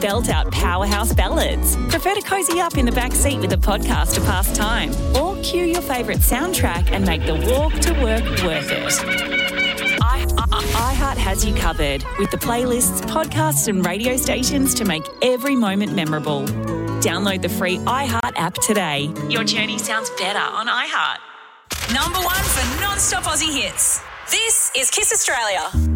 belt-out powerhouse ballads? Prefer to cozy up in the back seat with a podcast to pass time? Or cue your favourite soundtrack and make the walk to work worth it? iHeart has you covered with the playlists, podcasts and radio stations to make every moment memorable. Download the free iHeart app today. Your journey sounds better on iHeart. Number 1 for non-stop Aussie hits. This is Kiss Australia.